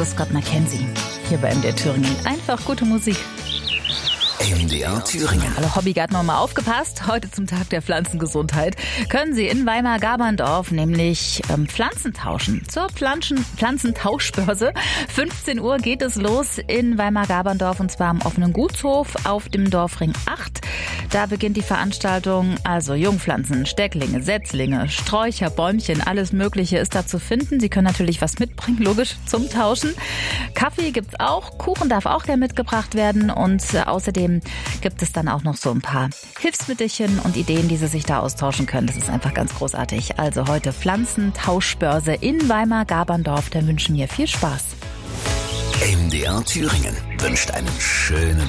Scott McKenzie. Hier bei MDR Thüringen. Einfach gute Musik. MDR Thüringen. Alle Hobbygärtner, mal aufgepasst. Heute zum Tag der Pflanzengesundheit können Sie in Weimar-Gaberndorf nämlich Pflanzen tauschen. Zur Pflanzentauschbörse. 15 Uhr geht es los in Weimar-Gaberndorf und zwar am offenen Gutshof auf dem Dorfring 8. Da beginnt die Veranstaltung. Also Jungpflanzen, Stecklinge, Setzlinge, Sträucher, Bäumchen, alles Mögliche ist da zu finden. Sie können natürlich was mitbringen, logisch, zum Tauschen. Kaffee gibt's auch, Kuchen darf auch gerne mitgebracht werden und außerdem gibt es dann auch noch so ein paar Hilfsmittelchen und Ideen, die Sie sich da austauschen können. Das ist einfach ganz großartig. Also heute Pflanzentauschbörse in Weimar-Gaberndorf. Da wünschen wir viel Spaß. MDR Thüringen wünscht einen schönen